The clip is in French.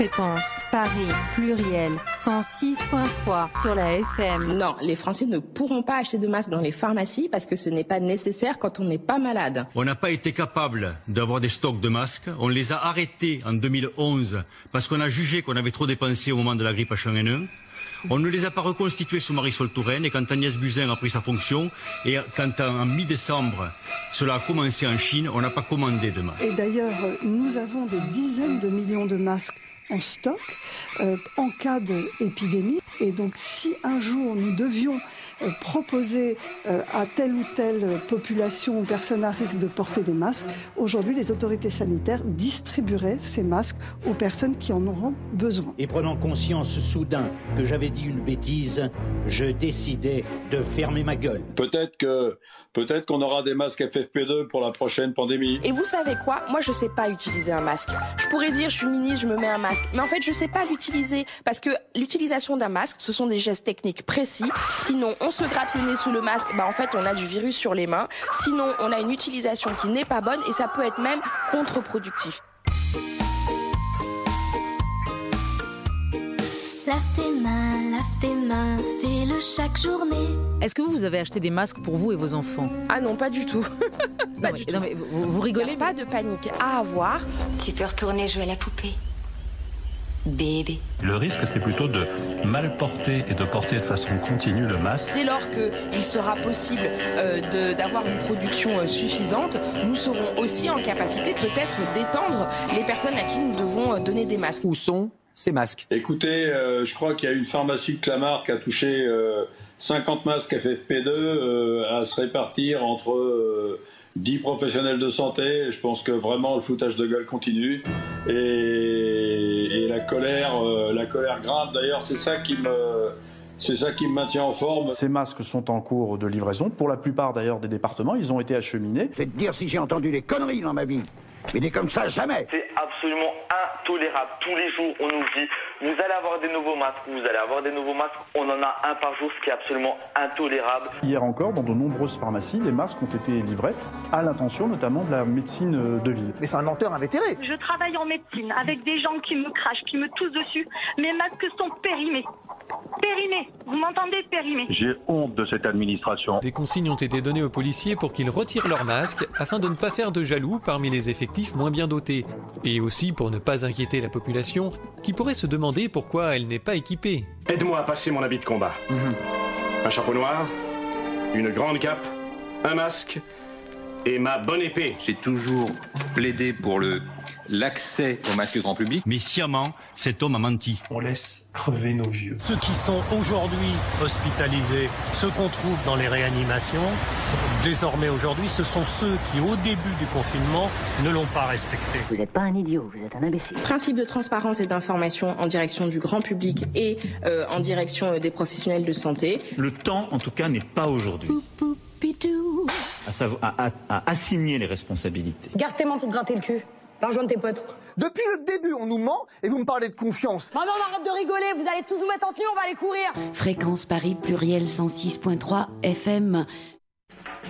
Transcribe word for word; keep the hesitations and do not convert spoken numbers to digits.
Fréquence Paris pluriel cent six point trois sur la F M. Non, les Français ne pourront pas acheter de masques dans les pharmacies parce que ce n'est pas nécessaire quand on n'est pas malade. On n'a pas été capable d'avoir des stocks de masques. On les a arrêtés en deux mille onze parce qu'on a jugé qu'on avait trop dépensé au moment de la grippe H un N un. On ne les a pas reconstitués sous Marisol Touraine et quand Agnès Buzyn a pris sa fonction et quand en mi-décembre cela a commencé en Chine, on n'a pas commandé de masques. Et d'ailleurs, nous avons des dizaines de millions de masques en stock euh, en cas d'épidémie. Et donc si un jour nous devions euh, proposer euh, à telle ou telle population ou personne à risque de porter des masques, aujourd'hui les autorités sanitaires distribueraient ces masques aux personnes qui en auront besoin. Et prenant conscience soudain que j'avais dit une bêtise, je décidais de fermer ma gueule. Peut-être que Peut-être qu'on aura des masques F F P deux pour la prochaine pandémie. Et vous savez quoi ? Moi, je sais pas utiliser un masque. Je pourrais dire, je suis ministre, je me mets un masque. Mais en fait, je sais pas l'utiliser. Parce que l'utilisation d'un masque, ce sont des gestes techniques précis. Sinon, on se gratte le nez sous le masque. Bah, en fait, on a du virus sur les mains. Sinon, on a une utilisation qui n'est pas bonne et ça peut être même contre-productif. Lave tes mains, lave tes mains, fais-le chaque journée. Est-ce que vous, vous avez acheté des masques pour vous et vos enfants ? Ah non, pas du tout. pas non, du mais, tout. Non, mais vous, vous rigolez ? Pas de panique à avoir. Tu peux retourner jouer à la poupée. Bébé. Le risque, c'est plutôt de mal porter et de porter de façon continue le masque. Dès lors qu'il sera possible euh, de, d'avoir une production euh, suffisante, nous serons aussi en capacité peut-être d'étendre les personnes à qui nous devons euh, donner des masques. Où sont ces masques ? Écoutez, euh, je crois qu'il y a une pharmacie de Clamart qui a touché euh, cinquante masques F F P deux euh, à se répartir entre euh, dix professionnels de santé. Je pense que vraiment le foutage de gueule continue et, et la colère, euh, la colère grimpe. D'ailleurs, c'est ça qui me... C'est ça qui me maintient en forme. Ces masques sont en cours de livraison. Pour la plupart d'ailleurs des départements, ils ont été acheminés. C'est de dire si j'ai entendu des conneries dans ma vie. Mais des comme ça, jamais. C'est absolument intolérable. Tous les jours, on nous dit, vous allez avoir des nouveaux masques, vous allez avoir des nouveaux masques. On en a un par jour, ce qui est absolument intolérable. Hier encore, dans de nombreuses pharmacies, des masques ont été livrés à l'intention notamment de la médecine de ville. Mais c'est un menteur invétéré. Je travaille en médecine avec des gens qui me crachent, qui me toussent dessus. Mes masques sont périmés. Périmés. Vous m'entendez, périmés. J'ai honte de cette administration. Des consignes ont été données aux policiers pour qu'ils retirent leurs masques afin de ne pas faire de jaloux parmi les effectifs moins bien dotés. Et aussi pour ne pas inquiéter la population qui pourrait se demander pourquoi elle n'est pas équipée. Aide-moi à passer mon habit de combat. Mmh. Un chapeau noir, une grande cape, un masque et ma bonne épée. J'ai toujours plaidé pour le... l'accès au masque grand public. Mais sciemment, cet homme a menti. On laisse crever nos vieux. Ceux qui sont aujourd'hui hospitalisés, ceux qu'on trouve dans les réanimations, désormais aujourd'hui, ce sont ceux qui, au début du confinement, ne l'ont pas respecté. Vous n'êtes pas un idiot, vous êtes un imbécile. Principe de transparence et d'information en direction du grand public et euh, en direction des professionnels de santé. Le temps, en tout cas, n'est pas aujourd'hui. À, savoir, à, à, à assigner les responsabilités. Garde tes mains pour te gratter le cul. Va rejoindre tes potes. Depuis le début, on nous ment et vous me parlez de confiance. Non, non, arrête de rigoler, vous allez tous vous mettre en tenue, on va aller courir. Fréquence Paris pluriel cent six point trois F M.